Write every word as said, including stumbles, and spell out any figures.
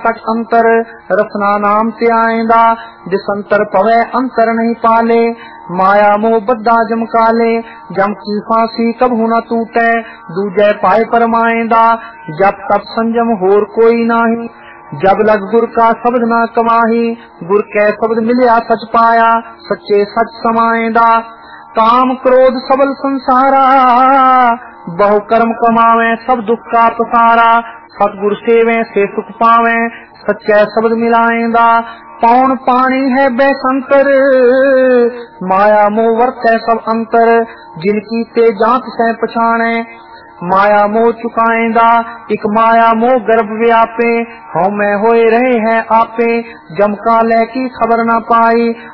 cut अंतर रसना नाम से आएंदा दिसंतर पवे अंतर नहीं पाले माया मोह बद्दा जम काले जम की फांसी कबहू न टूटे दूजे पाए परमाएंदा जब तब संजम होर कोई नाही जब लग गुर का शब्द ना कमाही गुर के शब्द मिलया सच पाया सच्चे सच समाएंदा काम क्रोध सबल संसारा बहु कर्म कमावे सब दुख का पसारा सतगुर सेवे से सुख पावे सच्चे शब्द मिलाएंदा पौन पानी है बेसंकर माया मोह वर्त है सब अंतर जिनकी ते जात से पछाणे माया मोह चुकाएंदा एक माया मोह गर्भ व्यापे हम में होए रहे हैं आपे जम काले की खबर न पाई